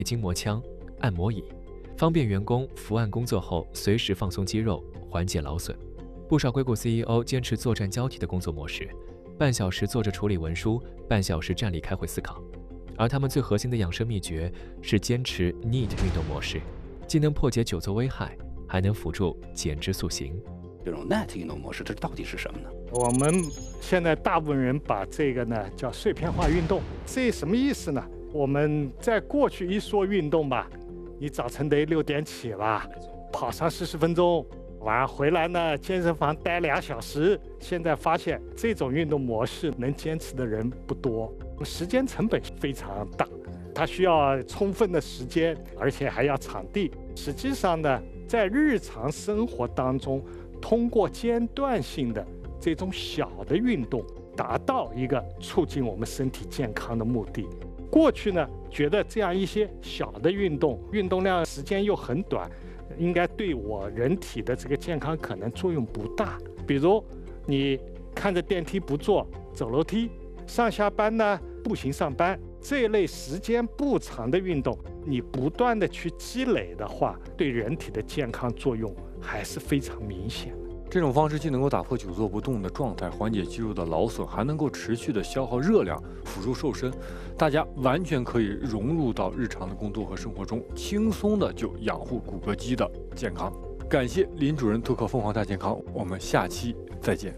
筋膜枪、按摩椅，方便员工伏案工作后随时放松肌肉，缓解劳损。不少硅谷 CEO 坚持作战交替的工作模式，半小时坐着处理文书，半小时站立开会思考。而他们最核心的养生秘诀是坚持 NEAT 运动模式，既能破解久坐危害，还能辅助减脂塑形。 这种 NEAT 运动模式，这到底是什么呢？ 我们现在大部分人把这个呢叫碎片化运动，这什么意思呢？我们在过去一说运动吧，你早晨得6点起吧，跑上40分钟，晚上回来呢健身房待2小时。现在发现这种运动模式能坚持的人不多，时间成本非常大，它需要充分的时间，而且还要场地。实际上呢，在日常生活当中，通过间断性的这种小的运动，达到一个促进我们身体健康的目的。过去呢，觉得这样一些小的运动，运动量时间又很短，应该对我人体的这个健康可能作用不大。比如你看着电梯不坐，走楼梯，上下班呢步行上班，这一类时间不长的运动，你不断的去积累的话，对人体的健康作用还是非常明显的。 这种方式既能够打破久坐不动的状态，缓解肌肉的劳损，还能够持续的消耗热量，辅助瘦身。大家完全可以融入到日常的工作和生活中，轻松的就养护骨骼肌的健康。感谢林主任做客凤凰大健康，我们下期再见。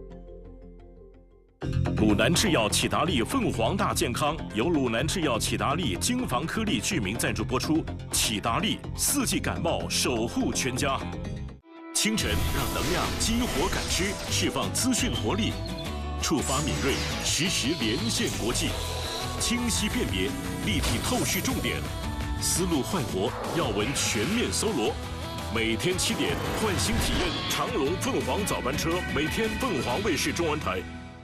鲁南制药启达利凤凰大健康由鲁南制药启达利精防颗粒剧名赞助播出。启达利4季感冒守护全家。清晨让能量激活感知，释放资讯活力，触发敏锐，实时连线国际，清晰辨别，立体透视重点，思路焕活，要闻全面搜罗。每天7点，换新体验长隆凤凰早班车，每天凤凰卫视中文台。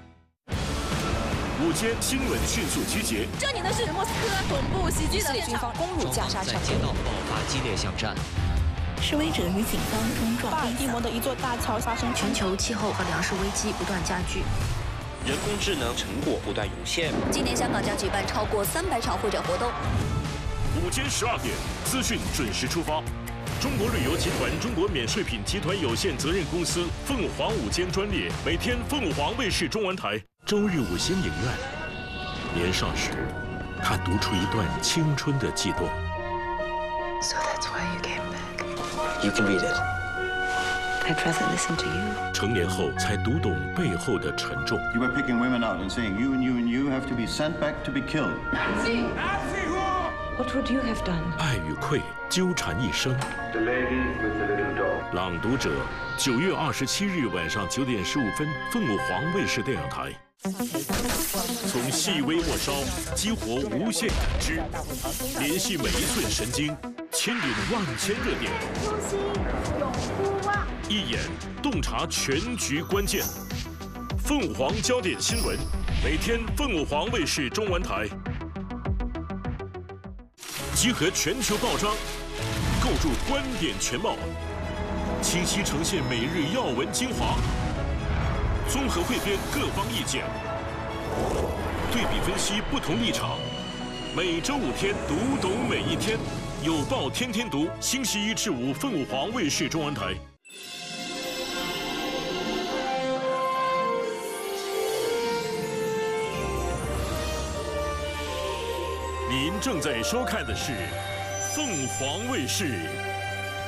午间新闻迅速集结。 这里的是莫斯科总部袭击的军方攻入加沙城， 街道爆发激烈巷战。 示威者与警方冲撞。 巴尔的摩的一座大桥发生全球气候和粮食危机不断加剧， 人工智能成果不断涌现。 今年香港将举办超过300场会展活动。 午间12点，资讯准时出发。中国旅游集团中国免税品集团有限责任公司凤凰午间专列，每天凤凰卫视中文台。周日午星影院，年少时，他读出一段青春的悸动。 So that's why you came back. You can read it. I'd rather listen to you. 成年后才读懂背后的沉重。 You were picking women out and saying you and you and you have to be sent back to be killed. What would you have done? 爱与愧纠缠一生。 The lady with the little dog. 朗读者，9月27日晚上9点15分，凤凰卫视电影台。从细微末梢激活无限感知，联系每一寸神经，牵引万千热点。一眼洞察全局关键。凤凰焦点新闻，每天凤凰卫视中文台。集合全球报章，构筑观点全貌，清晰呈现每日要闻精华，综合汇编各方意见，对比分析不同立场。每周5天，读懂每一天。有报天天读，星期1至5，凤凰卫视中文台。您正在收看的是凤凰卫视